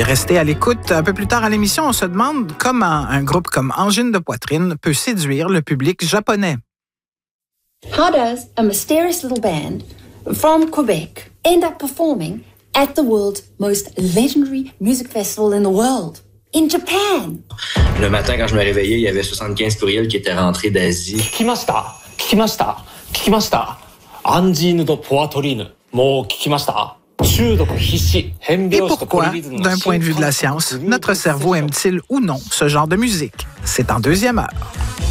Puis restez à l'écoute. Un peu plus tard à l'émission, on se demande comment un groupe comme Angine de Poitrine peut séduire le public japonais. How does a mysterious little band from Quebec end up performing at the world's most legendary music festival in the world, in Japan? Le matin, quand je me réveillais, il y avait 75 courriels qui étaient rentrés d'Asie. Kikimashita, kikimashita, kikimashita. Angine de Poitrine, mo kikimashita. Et pourquoi, d'un point de vue de la science, notre cerveau aime-t-il ou non ce genre de musique? C'est en deuxième heure.